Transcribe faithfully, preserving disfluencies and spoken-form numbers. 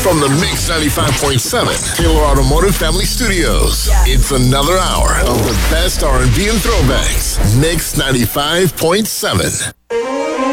From the Mix ninety-five point seven Taylor Automotive Family Studios, yeah. It's another hour of the best R and B and throwbacks. Mix ninety-five point seven.